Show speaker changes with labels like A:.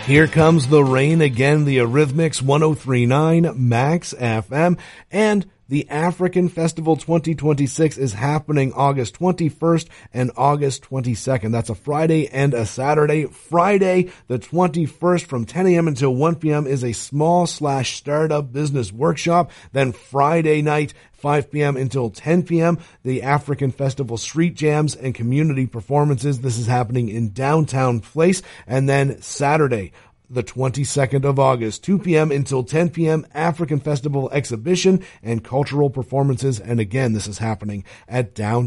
A: Here comes the rain again, the Eurythmics 103.9 Max FM, and the African Festival 2026 is happening August 21st and August 22nd. That's a Friday and a Saturday. Friday, the 21st from 10 a.m. until 1 p.m. is a small/startup business workshop. Then Friday night, 5 p.m. until 10 p.m., the African Festival street jams and community performances. This is happening in Downtown Place. And then Saturday, the 22nd of August, 2 p.m. until 10 p.m., African Festival exhibition and cultural performances. And again, this is happening at Downtown